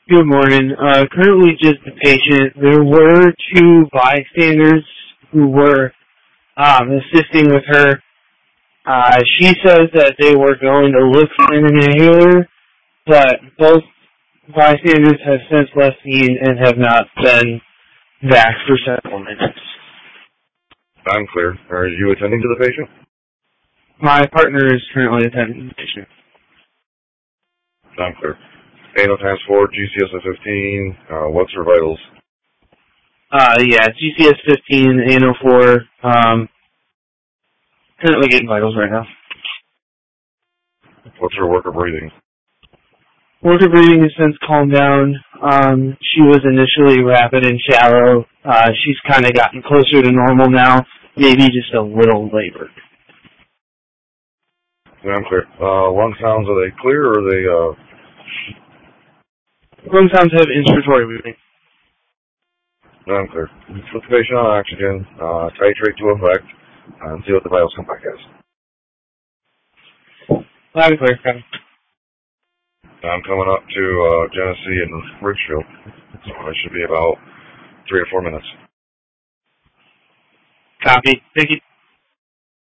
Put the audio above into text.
Good morning. Currently just the patient. There were two bystanders who were assisting with her. She says that they were going to look for an inhaler, but both bystanders have since left the scene and have not been back for several minutes. I'm clear. Are you attending to the patient? My partner is currently attending the patient. I'm clear. Anal times 4, GCS of 15. What's her vitals? GCS 15, ANO 4. Currently getting vitals right now. What's her worker breathing? Worker breathing has since calmed down. She was initially rapid and shallow. She's kind of gotten closer to normal now. Maybe just a little labored. I'm clear. Lung sounds, are they clear or are they, Lung sounds have inspiratory breathing. I'm clear. Put the patient on oxygen, titrate to effect, and see what the vitals come back as. Loud and clear, Kevin. I'm coming up to Genesee and Ridgefield, so I should be about 3 or 4 minutes. Copy. Thank you.